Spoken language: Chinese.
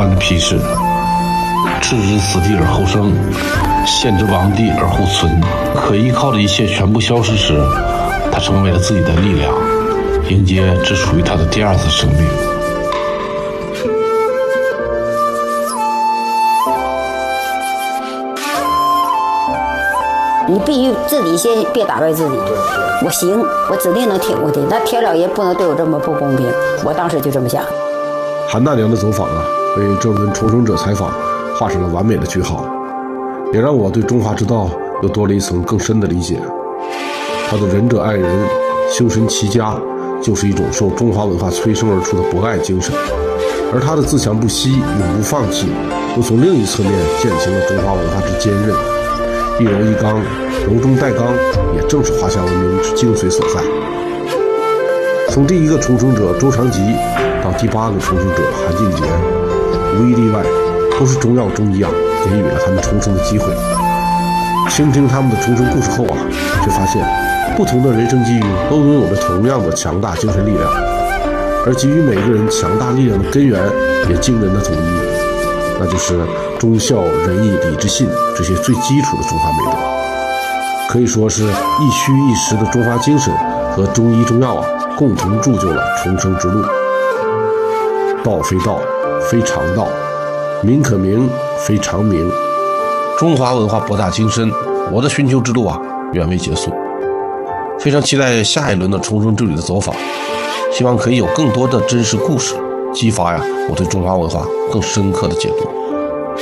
般的批示：置之死地而后生，陷之亡地而后存。可依靠的一切全部消失时，他成为了自己的力量，迎接只属于他的第二次生命。 你必须自己先别打败自己。我行，我指定能挺过去。那天老爷不能对我这么不公平，我当时就这么想。 韩大娘的走访啊，为这轮重生者采访画上了完美的句号，也让我对中华之道又多了一层更深的理解。他的仁者爱人、修身齐家，就是一种受中华文化催生而出的博爱精神，而他的自强不息、永不放弃，又从另一侧面践行了中华文化之坚韧。一柔一刚，柔中带刚，也正是华夏文明之精髓所在。从第一个重生者周长吉到第8个重生者韩静杰，无一例外，都是中药中医啊给予了他们重生的机会。倾听他们的重生故事后啊，却发现不同的人生际遇都拥有着同样的强大精神力量，而给予每个人强大力量的根源也惊人的统一，那就是忠孝仁义礼智信这些最基础的中华美德，可以说是一虚一实的中华精神和中医中药啊，共同铸就了重生之路。道非道，非常道；名可名，非常名。中华文化博大精深，我的寻求之路啊，远未结束。非常期待下一轮的重生之旅的走访，希望可以有更多的真实故事，激发呀我对中华文化更深刻的解读。